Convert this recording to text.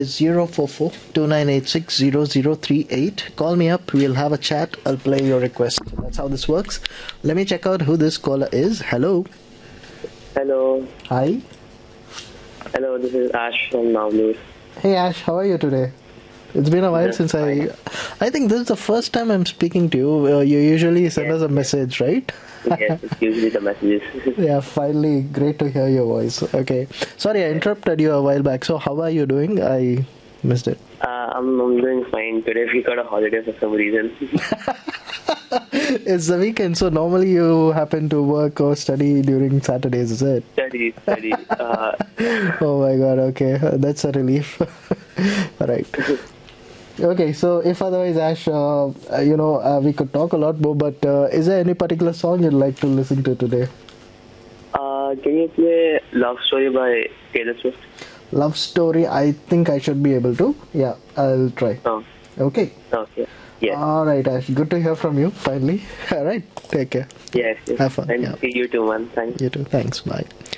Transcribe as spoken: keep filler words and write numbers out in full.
zero four four two nine eight six zero zero three eight. Call me up. We'll have a chat. I'll play your request. That's how this works. Let me check out who this caller is. Hello. Hello. Hi. Hello, this is Ash from Navneet. Hey Ash, how are you today? It's been a while Yes, since fine. I... I think this is the first time I'm speaking to you. Uh, you usually send Yes, us a yes. message, right? Yes, it's usually the messages. Yeah, finally. Great to hear your voice. Okay. Sorry, I interrupted you a while back. So how are you doing? I missed it. uh, I'm, I'm doing fine. Today we got a holiday for some reason. It's the weekend, so normally you happen to work or study during Saturdays, is it? study, study. Uh, Oh my god, okay. Uh, That's a relief. Alright. Okay, so if otherwise, Ash, uh, uh, you know, uh, we could talk a lot more, but uh, is there any particular song you'd like to listen to today? uh, can you play Love Story by Taylor Swift? Love Story, I think I should be able to. Yeah, I'll try. Oh, Okay. okay. Yes. Alright, Ash. Good to hear from you, finally. Alright, take care. Yes, yes. have fun, And yeah. see you too, man. Thanks. You too. Thanks. Bye.